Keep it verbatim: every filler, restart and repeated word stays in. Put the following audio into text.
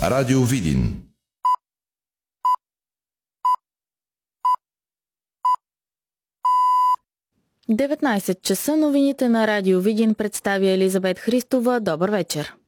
Радио Видин. деветнайсет часа, новините на Радио Видин представя Елизабет Христова. Добър вечер.